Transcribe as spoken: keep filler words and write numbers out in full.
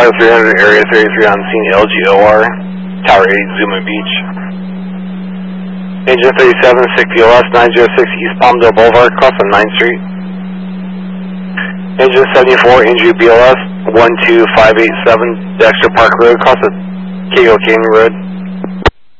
Tower three hundred, Area thirty-three on scene, L G O R, Tower eight, Zuma Beach. Engine thirty-seven, S I C P O S nine oh six East Palmdale Boulevard, across on ninth Street. Engine seventy-four, Injury B L S one two five eight seven, Dexter Park Road, across the Cayo Canyon Road.